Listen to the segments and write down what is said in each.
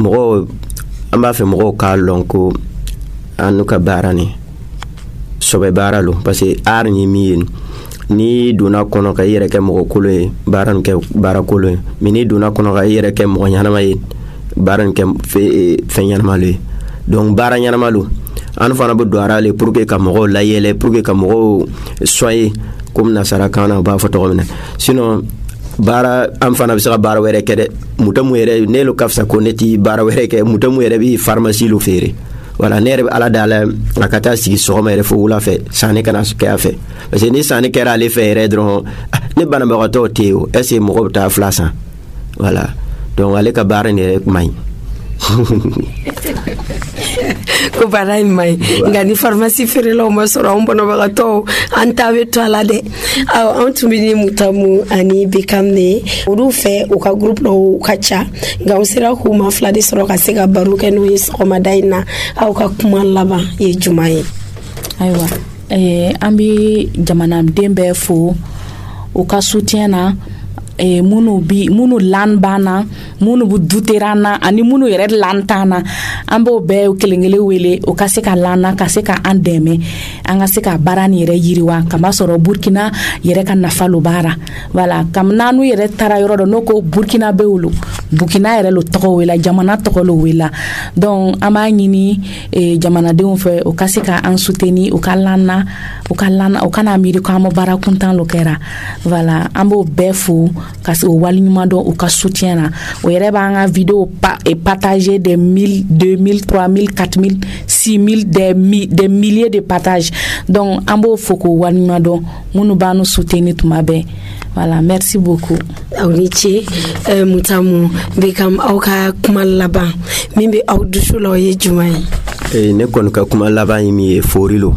mɔgɔ an b'a fɛ mɔgɔw k'a lɔn ko an n'u ka baara ni sɔbɛ baara lo parce que art ni min ye ni donna kɔnɔ ka i yɛrɛ kɛ mɔgɔ kolon ye baara nin kɛ baara kolon ye mais ni donna kɔnɔ ka i yɛrɛ kɛ mɔgɔ ɲanama ye baara nin kɛ fɛn ɲanama lo ye donc baara ɲanama lo an fana bɛ don ara le pour que ka mɔgɔw layɛlɛ pour que ka mɔgɔw soyer comme nasarakan na u b'a fɔ tɔgɔ min na sinon baara an fana bɛ se ka baara wɛrɛ kɛ dɛ mutamu yɛrɛ ne lo ka fisa ko ne ti baara wɛrɛ kɛ mutamu yɛrɛ bi pharmacie lo feere voilà ne yɛrɛ bɛ ala dala a ka taa sigi sɔgɔma yɛrɛ fo wula fɛ sanni kana kɛ a fɛ parce que ni sanni kɛra ale fɛ yɛrɛ dɔrɔn ne banabagatɔw tɛ yen o est ce que mɔgɔw bɛ taa fila san voilà donc ale ka baara nin yɛrɛ man ɲi ko baara in man ɲi nka ni pharmacie feerelaw ma sɔrɔ an banabagatɔw an ta bɛ to a la dɛ an tun bɛ ni Mutamu ani Bekam ne olu fɛ u ka groupe dɔw ka ca nka u sera k'u ma fila de sɔrɔ ka se ka baro kɛ n'o ye sɔgɔmada in na aw ka kuma laban ye juma ye. Ayiwa an bɛ jamanaden bɛɛ fo u ka soutien na munu lan bana munu bu duterana ani munu yɛrɛ lan tana an b'o bɛɛ kelenkelen wele o ka se ka lana ka se ka an dɛmɛ an ka se ka baara ni yɛrɛ yiriwa kama sɔrɔ Burkina yɛrɛ ka nafa lo baara voilà kam nanu yɛrɛ tara yɔrɔ dɔ no ko Burkina bɛ wolo Burkina yɛrɛ lo tɔgɔ wela jamana tɔgɔ lo wela donc an b'a ɲini jamanadenw fɛ o ka se ka an soutenir o ka lana o kana miiri ko an ma baara kuntan lo kɛra voilà an b'o bɛɛ fo ka se o wali ɲuman dɔn u ka soutien na o yɛrɛ b'an ka vidéo partager des 1000 2000 3000 4000 6000 des milliers de partages donc an b'o fo k'o wali ɲuman dɔn minnu b'an nu soutenir tuma bɛɛ voilà merci beaucoup aw ni ce Mutamu Bekam aw ka kuma laban min bɛ aw dusu la o ye juma ye ne kɔni ka kuma laban ye min ye fori lo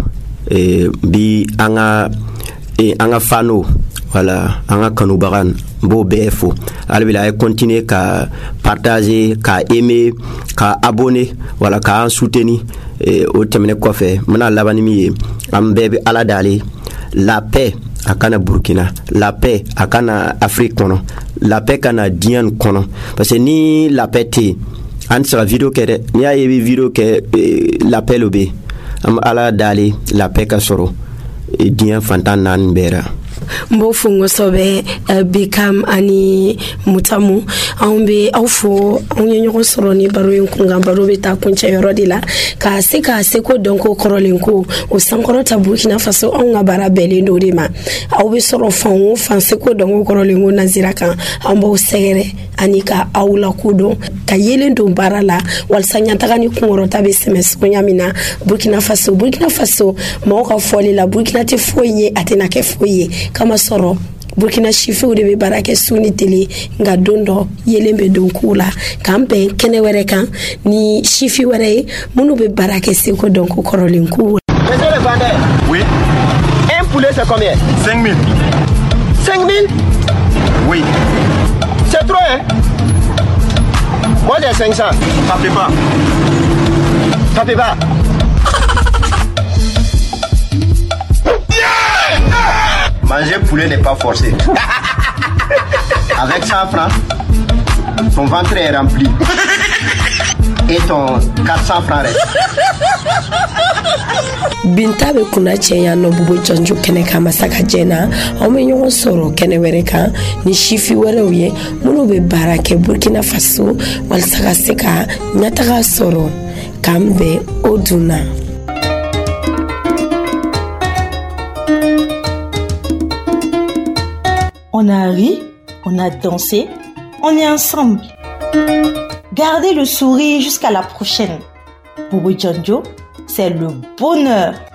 bi an ka fano voilà an ka kanubaga b'o bɛɛ fo hali bi a ye continuer ka partager ka aimer ka abonner voilà ka an soutenir o tɛmɛnen kɔfɛ n bɛna laban ni min ye an bɛɛ bɛ ala dale la paix a kana Burkina la paix a kana Afrique kɔnɔ la paix kana diɲɛ kɔnɔ parce que ni la paix tɛ yen an tɛ se ka video kɛ dɛ n'i y'a ye i bɛ video kɛ la paix lo bɛ yen an bɛ ala dale la paix ka sɔrɔ diɲɛ fantan naani bɛɛ la. Mbo fungo sobe Bekam ani Mutamu an be aw fo an ye ɲɔgɔn sɔrɔ ni baro in kunkan baro bɛ taa kuncɛ yɔrɔ de la ka se ko dɔn ko kɔrɔlen ko o sankɔrɔta Burkina Faso an ka baara bɛɛlen do de ma aw bɛ sɔrɔ fan o fan se ko dɔn ko kɔrɔlen ko nazira kan an b'aw sɛgɛrɛ ani ka aw la kodɔn ka yelen don baara la walasa ɲataga ni kunkɔrɔta bɛ sɛmɛ sogoya min na Burkina Faso mɔgɔw ka fɔli la Burkina tɛ foyi ye a tɛna kɛ foyi ye kama sɔrɔ Burkina sifiw de bɛ baara kɛ su ni tele nka don dɔ yelen bɛ don k'u la k'an bɛn kɛnɛ wɛrɛ kan ni sifi wɛrɛ ye minnu bɛ baara kɛ seko dɔn ko kɔrɔlen k'u. Monsieur le vendeur, oui. Un poulet c'est combien? 5 000. 5 000? Oui. C'est trop hein? Moi j'ai 500. Tapez pas. Tapez pas. Manger poulet n'est pas forcé. Avec 100 francs, ton ventre est rempli. Et ton 400 francs reste. Binta be kuna cɛya no bubu janju kɛnɛ kan masaka jɛna aw bɛ ɲɔgɔn sɔrɔ kɛnɛ wɛrɛ kan ni sifi wɛrɛw ye minnu bɛ baara kɛ Burkina Faso walasa ka se ka ɲɛtaga sɔrɔ k'an bɛn o dunna. On a ri, on a dansé, on est ensemble. Gardez le sourire jusqu'à la prochaine. Boubou Djanjo, c'est le bonheur.